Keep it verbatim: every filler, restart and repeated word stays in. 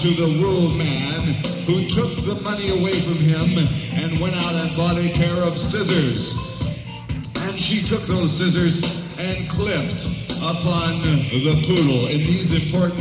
to the wool man who took the money away from him and went out and bought a pair of scissors. And she took those scissors and clipped upon the poodle in these important